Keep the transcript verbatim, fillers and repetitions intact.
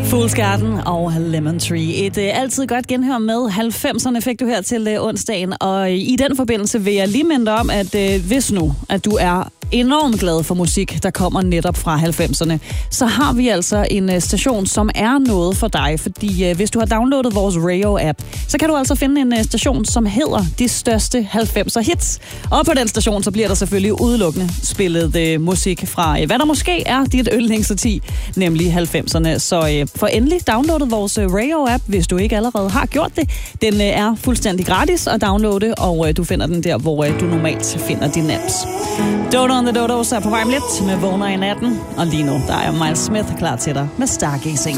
Fool's Garden og Lemon Tree. Et øh, altid godt genhør med halvfemserne fik du her til øh, onsdagen, og i den forbindelse vil jeg lige minde om, at øh, hvis nu, at du er enormt glad for musik, der kommer netop fra halvfemserne, så har vi altså en øh, station, som er noget for dig, fordi øh, hvis du har downloadet vores Radio-app, så kan du altså finde en øh, station, som hedder De Største halvfemser Hits. Og på den station, så bliver der selvfølgelig udelukkende spillet øh, musik fra, øh, hvad der måske er dit yndlingsparti, nemlig halvfemserne. Så øh, få endelig downloadet vores øh, Radio-app, hvis du ikke allerede har gjort det. Den øh, er fuldstændig gratis at downloade, og øh, du finder den der, hvor øh, du normalt finder dine apps. Dodo and the Dodos er på vej lidt med Vågner i natten, og lige nu der er Miles Smith klar til dig med Stargazing.